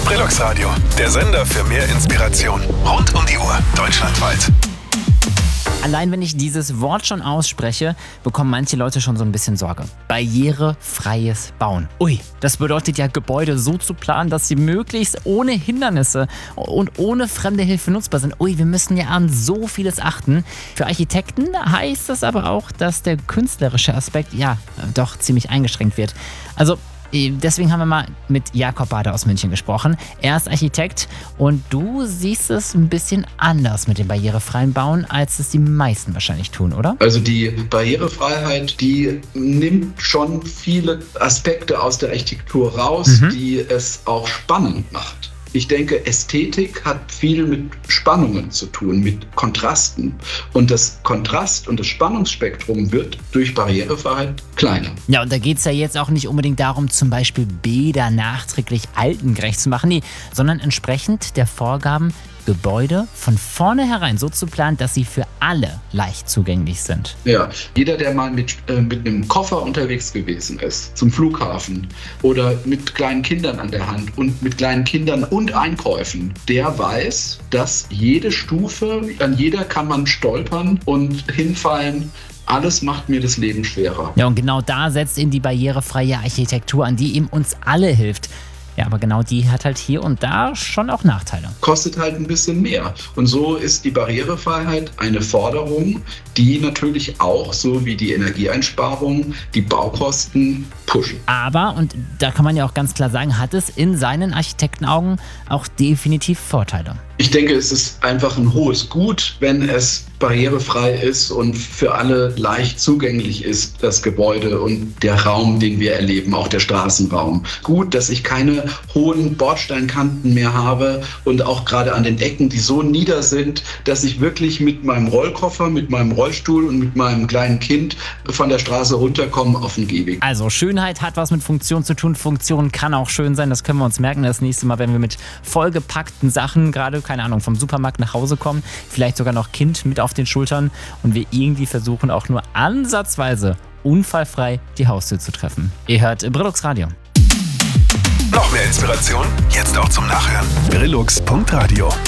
Brillux Radio, der Sender für mehr Inspiration. Rund um die Uhr, deutschlandweit. Allein wenn ich dieses Wort schon ausspreche, bekommen manche Leute schon so ein bisschen Sorge. Barrierefreies Bauen. Ui, das bedeutet ja, Gebäude so zu planen, dass sie möglichst ohne Hindernisse und ohne fremde Hilfe nutzbar sind. Ui, wir müssen ja an so vieles achten. Für Architekten heißt das aber auch, dass der künstlerische Aspekt doch ziemlich eingeschränkt wird. Also deswegen haben wir mal mit Jakob Bader aus München gesprochen. Er ist Architekt und du siehst es ein bisschen anders mit dem barrierefreien Bauen, als es die meisten wahrscheinlich tun, oder? Also die Barrierefreiheit, die nimmt schon viele Aspekte aus der Architektur raus, die es auch spannend macht. Ich denke, Ästhetik hat viel mit Spannungen zu tun, mit Kontrasten. Und das Kontrast- und das Spannungsspektrum wird durch Barrierefreiheit kleiner. Ja, und da geht es ja jetzt auch nicht unbedingt darum, zum Beispiel Bäder nachträglich altengerecht zu machen, sondern entsprechend der Vorgaben, Gebäude von vornherein so zu planen, dass sie für alle leicht zugänglich sind. Ja, jeder, der mal mit einem Koffer unterwegs gewesen ist, zum Flughafen oder mit kleinen Kindern an der Hand und mit kleinen Kindern und Einkäufen, der weiß, dass jede Stufe, an jeder kann man stolpern und hinfallen. Alles macht mir das Leben schwerer. Ja, und genau da setzt in die barrierefreie Architektur an, die eben uns alle hilft. Ja, aber genau die hat halt hier und da schon auch Nachteile. Kostet halt ein bisschen mehr. Und so ist die Barrierefreiheit eine Forderung, die natürlich auch, so wie die Energieeinsparung, die Baukosten pushen. Aber, und da kann man ja auch ganz klar sagen, hat es in seinen Architektenaugen auch definitiv Vorteile. Ich denke, es ist einfach ein hohes Gut, wenn es barrierefrei ist und für alle leicht zugänglich ist, das Gebäude und der Raum, den wir erleben, auch der Straßenraum. Gut, dass ich keine hohen Bordsteinkanten mehr habe und auch gerade an den Ecken, die so nieder sind, dass ich wirklich mit meinem Rollkoffer, mit meinem Rollstuhl und mit meinem kleinen Kind von der Straße runterkomme auf den Gehweg. Also Schönheit hat was mit Funktion zu tun. Funktion kann auch schön sein. Das können wir uns merken das nächste Mal, wenn wir mit vollgepackten Sachen, gerade, keine Ahnung, vom Supermarkt nach Hause kommen. Vielleicht sogar noch Kind mit auf den Schultern und wir irgendwie versuchen, auch nur ansatzweise unfallfrei die Haustür zu treffen. Ihr hört Brillux Radio. Noch mehr Inspiration? Jetzt auch zum Nachhören. Brillux.radio